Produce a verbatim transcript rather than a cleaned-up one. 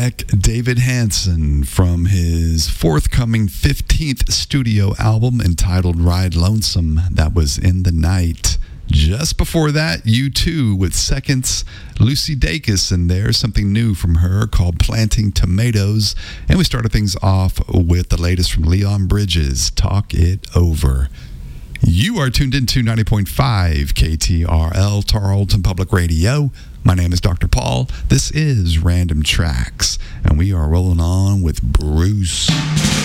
back David Hansen from his forthcoming fifteenth studio album entitled Ride Lonesome. That was In the Night. Just before that, U two with Seconds, Lucy Dacus, and there's something new from her called Planting Tomatoes. And we started things off with the latest from Leon Bridges, Talk It Over. You are tuned into ninety point five K T R L, Tarleton Public Radio. My name is Doctor Paul. This is Random Tracks, and we are rolling on with Bruce.